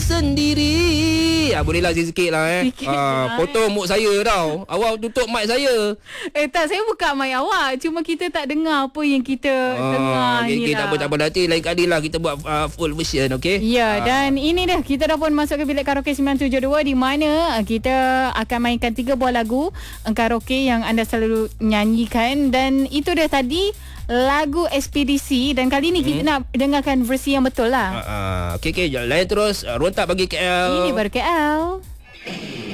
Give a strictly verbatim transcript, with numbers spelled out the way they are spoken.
sendiri. Ah, bolehlah sikit lah eh. Sikit Ah, lah, potong muk saya tau. Awak tutup mic saya. Eh tak, saya buka mic awak. Cuma kita tak dengar apa yang kita Ah, tengah okay, ni okay, lah. tak apa, tak apa. Nanti lain kali lah kita buat uh, full version, okay? Ya, Ah. dan ini dah kita dah pun masuk ke bilik karaoke sembilan tujuh dua di mana uh, kita akan mainkan tiga buah lagu uh, karaoke yang anda selalu nyanyikan, dan itu dia tadi lagu Ekspedisi, dan kali ni hmm. kita nak dengarkan versi yang betul lah. Ah, ah. Okay, okay. Lain terus. Uh, Rontak bagi K L. Ini baru K L.